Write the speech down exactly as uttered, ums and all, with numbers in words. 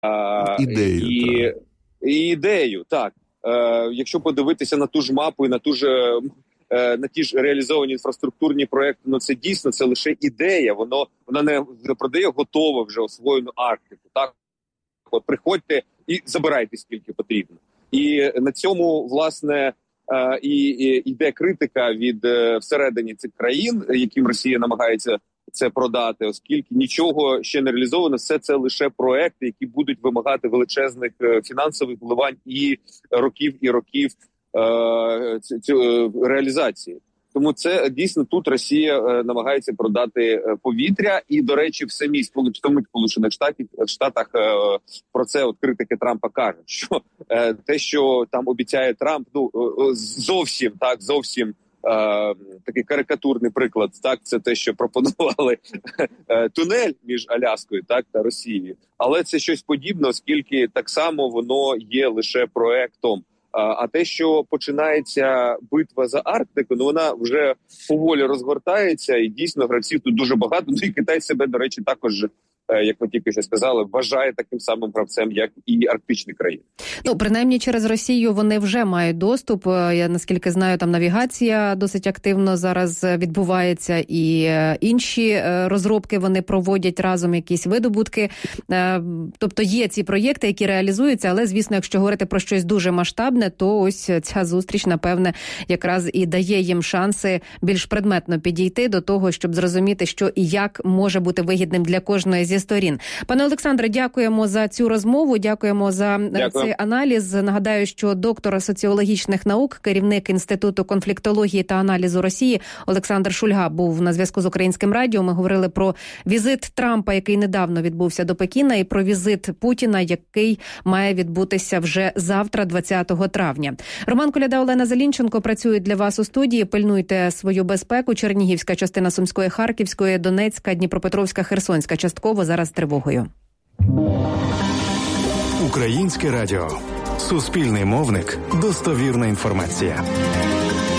ідею, і, так. і ідею, так. Е, якщо подивитися на ту ж мапу і на ту ж е, на ті ж реалізовані інфраструктурні проекти, ну це дійсно це лише ідея. Воно вона не продає готову вже освоєну Арктику. Так, от приходьте і забирайте скільки потрібно. І на цьому власне е, і, і йде критика від е, всередині цих країн, яким Росія намагається це продати, оскільки нічого ще не реалізовано. Все це лише проекти, які будуть вимагати величезних фінансових вливань і років і років е, цю реалізації. Тому це дійсно тут Росія е, намагається продати повітря. І, до речі, в самій Сполучених Штатів Штатах е, про це от критики Трампа кажуть, що е, те, що там обіцяє Трамп, ну е, зовсім так, зовсім. Е, такий карикатурний приклад, так, це те, що пропонували е, тунель між Аляскою, так, та Росією. Але це щось подібне, оскільки так само воно є лише проектом. А, а те, що починається битва за Арктику, ну вона вже поволі розгортається, і дійсно гравців тут дуже багато. Ну і Китай себе, до речі, також, як ми тільки що сказали, вважає таким самим гравцем, як і арктичні країни. Ну, принаймні через Росію вони вже мають доступ. Я, наскільки знаю, там навігація досить активно зараз відбувається, і інші розробки вони проводять разом, якісь видобутки. Тобто є ці проєкти, які реалізуються, але, звісно, якщо говорити про щось дуже масштабне, то ось ця зустріч, напевне, якраз і дає їм шанси більш предметно підійти до того, щоб зрозуміти, що і як може бути вигідним для кожної зі сторін. Пане Олександре, дякуємо за цю розмову, дякуємо за Дякую. цей аналіз. Нагадаю, що доктор соціологічних наук, керівник Інституту конфліктології та аналізу Росії Олександр Шульга був на зв'язку з Українським радіо. Ми говорили про візит Трампа, який недавно відбувся до Пекіна, і про візит Путіна, який має відбутися вже завтра, двадцятого травня. Роман Коляда, Олена Зелінченко працюють для вас у студії. Пильнуйте свою безпеку. Чернігівська частина Сумської, Харківської, Донецька, Дніпропетровська, Херсонська частково зараз тривогою. Українське радіо. Суспільний мовник. Достовірна інформація.